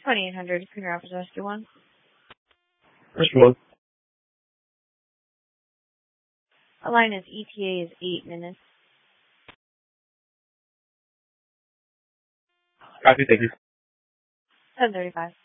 2800 Queen Rapids Rescue 1. First one. The line is ETA is 8 minutes. Copy, thank you. 10:35.